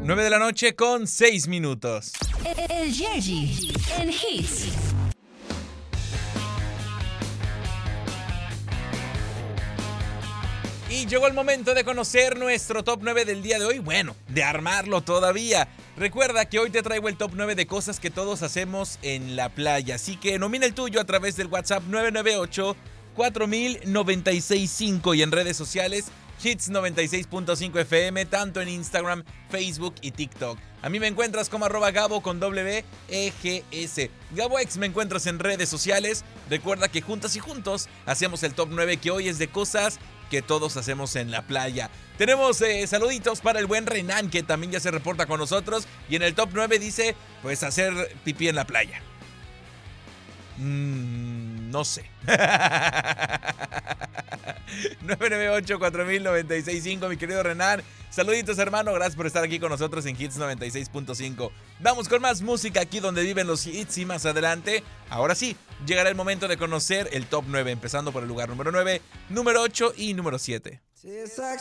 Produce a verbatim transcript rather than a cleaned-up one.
nueve de la noche con seis minutos. El Yerji en Hits. Y llegó el momento de conocer nuestro top nueve del día de hoy. Bueno, de armarlo todavía. Recuerda que hoy te traigo el top nueve de cosas que todos hacemos en la playa. Así que nomina el tuyo a través del WhatsApp nueve nueve ocho, cuatro mil, noventa y seis cinco y en redes sociales Hits noventa y seis punto cinco F M, tanto en Instagram, Facebook y TikTok. A mí me encuentras como arroba Gabo con W E G S. GaboX me encuentras en redes sociales. Recuerda que juntas y juntos hacemos el top nueve, que hoy es de cosas que todos hacemos en la playa. Tenemos eh, saluditos para el buen Renan, que también ya se reporta con nosotros. Y en el top nueve dice, pues hacer pipí en la playa. Mm, no sé. nueve nueve ocho, cuatro mil, noventa y seis cinco, mi querido Renan. Saluditos, hermano. Gracias por estar aquí con nosotros en Hits noventa y seis punto cinco. Vamos con más música aquí donde viven los hits, y más adelante, ahora sí, llegará el momento de conocer el top nueve, empezando por el lugar número nueve, número ocho y número siete. Tastes like